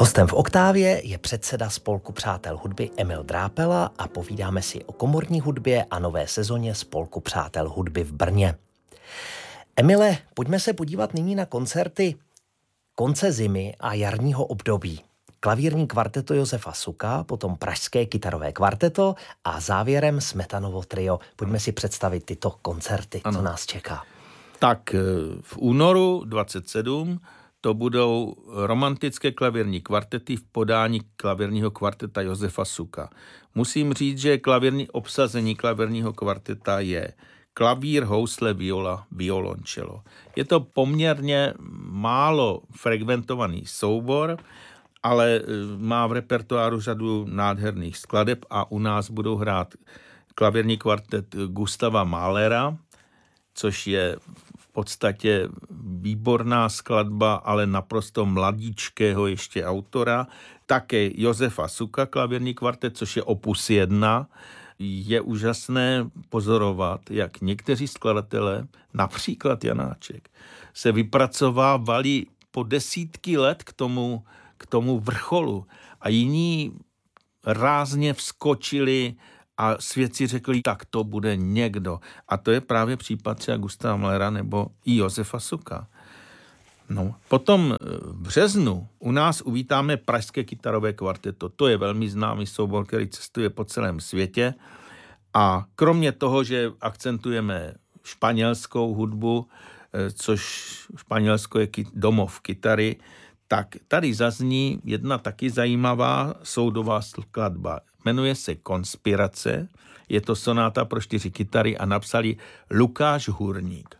Hostem v Oktávě je předseda Spolku přátel hudby Emil Drápela a povídáme si o komorní hudbě a nové sezóně Spolku přátel hudby v Brně. Emile, pojďme se podívat nyní na koncerty konce zimy a jarního období. Klavírní kvarteto Josefa Suka, potom pražské kytarové kvarteto a závěrem Smetanovo trio. Pojďme si představit tyto koncerty, co nás čeká. Tak v únoru 27 to budou romantické klavírní kvartety v podání klavírního kvarteta Josefa Suka. Musím říct, že klavírní obsazení klavírního kvarteta je klavír, housle, viola, violončelo. Je to poměrně málo frekventovaný soubor, ale má v repertoáru řadu nádherných skladeb a u nás budou hrát klavírní kvartet Gustava Mahlera, což je v podstatě výborná skladba, ale naprosto mladíčkého ještě autora. Také Josefa Suka klavírní kvartet, což je opus 1. Je úžasné pozorovat, jak někteří skladatelé, například Janáček, se vypracovávali po desítky let k tomu vrcholu a jiní rázně vskočili a svědci řekli, tak to bude někdo. A to je právě případ třeba Gustava Mahlera nebo i Josefa Suka. No, potom v březnu u nás uvítáme pražské kytarové kvarteto. To je velmi známý soubor, který cestuje po celém světě. A kromě toho, že akcentujeme španělskou hudbu, což Španělsko je domov kytary, tak tady zazní jedna taky zajímavá soudová skladba. Jmenuje se Konspirace, je to sonáta pro 4 kytary a napsali Lukáš Hurník.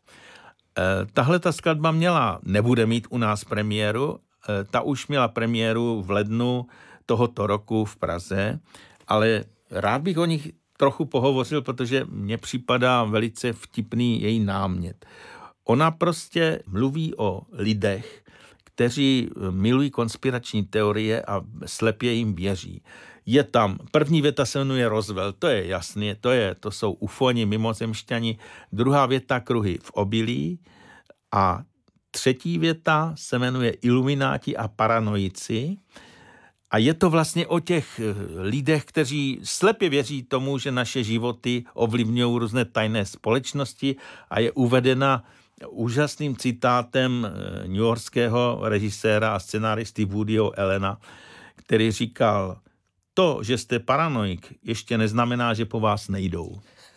Tahle ta skladba nebude mít u nás premiéru, ta už měla premiéru v lednu tohoto roku v Praze, ale rád bych o nich trochu pohovořil, protože mně připadá velice vtipný její námět. Ona prostě mluví o lidech, kteří milují konspirační teorie a slepě jim věří. Je tam, první věta se jmenuje Roswell, to je jasné, to jsou ufoni, mimozemšťani. Druhá věta Kruhy v obilí a třetí věta se jmenuje Ilumináti a paranoici. A je to vlastně o těch lidech, kteří slepě věří tomu, že naše životy ovlivňují různé tajné společnosti a je uvedena úžasným citátem newyorského režiséra a scenáristy Woodyho Allena, který říkal, to, že jste paranoik, ještě neznamená, že po vás nejdou.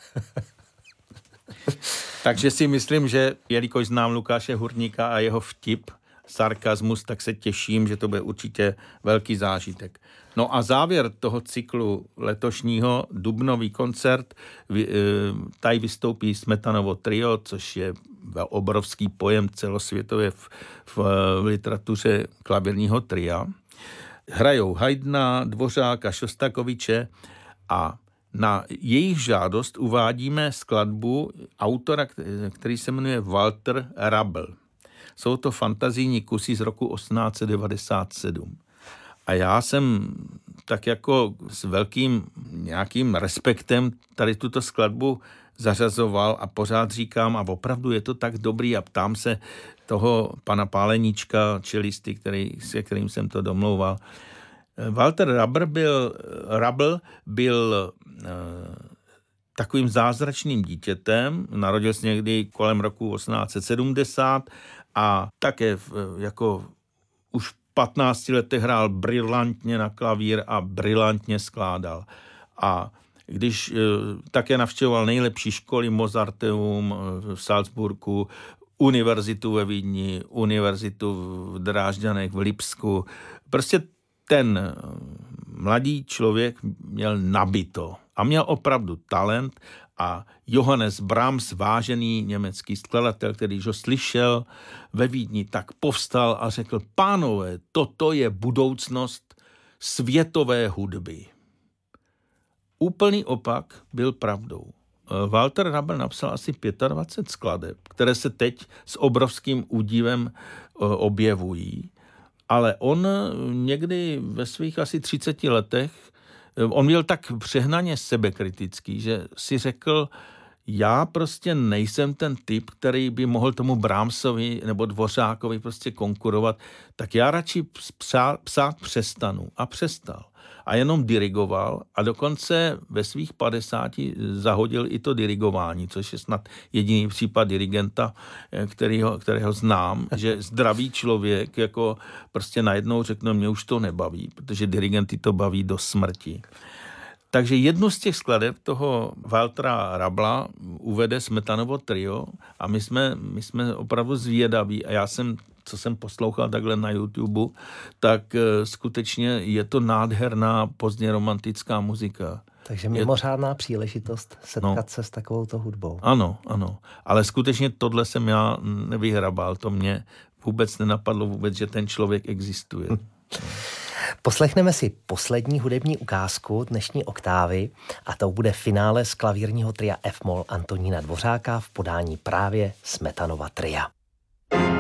Takže si myslím, že jelikož znám Lukáše Hurníka a jeho vtip, sarkazmus, tak se těším, že to bude určitě velký zážitek. No a závěr toho cyklu letošního, dubnový koncert, tady vystoupí Smetanovo trio, což je obrovský pojem celosvětově v literatuře klavírního tria. Hrajou Haydna, Dvořáka, Šostakoviče a na jejich žádost uvádíme skladbu autora, který se jmenuje Walter Rabl. Jsou to fantazijní kusy z roku 1897. A já jsem tak jako s velkým nějakým respektem tady tuto skladbu zařazoval a pořád říkám, a opravdu je to tak dobrý a ptám se toho pana Páleníčka, čelisty, se kterým jsem to domlouval. Walter Rabl byl takovým zázračným dítětem, narodil se někdy kolem roku 1870 a také jako už v 15 letech hrál brilantně na klavír a brilantně skládal. A když také navštěvoval nejlepší školy, Mozarteum v Salzburgu, univerzitu ve Vídni, univerzitu v Drážďanech, v Lipsku. Prostě ten mladý člověk měl nabito a měl opravdu talent a Johannes Brahms, vážený německý skladatel, který ho slyšel ve Vídni, tak povstal a řekl, pánové, toto je budoucnost světové hudby. Úplný opak byl pravdou. Walter Rabl napsal asi 25 skladeb, které se teď s obrovským údivem objevují, ale on někdy ve svých asi 30 letech, on byl tak přehnaně sebekritický, že si řekl, Já prostě nejsem ten typ, který by mohl tomu Brahmsovi nebo Dvořákovi prostě konkurovat, tak já radši psát přestanu. A přestal. A jenom dirigoval a dokonce ve svých 50 zahodil i to dirigování, což je snad jediný případ dirigenta, kterého znám, že zdravý člověk jako prostě najednou řekne, mě už to nebaví, protože dirigenty to baví do smrti. Takže jednu z těch skladeb toho Waltera Rabla uvede Smetanovo trio a my jsme opravdu zvědaví a co jsem poslouchal takhle na YouTube, tak skutečně je to nádherná pozdně romantická muzika. Takže mimořádná příležitost setkat se s takovouto hudbou. Ano, ale skutečně tohle jsem já nevyhrabal, to mě vůbec nenapadlo že ten člověk existuje. Poslechneme si poslední hudební ukázku dnešní Oktávy a to bude finále z klavírního tria F-moll Antonína Dvořáka v podání právě Smetanova tria.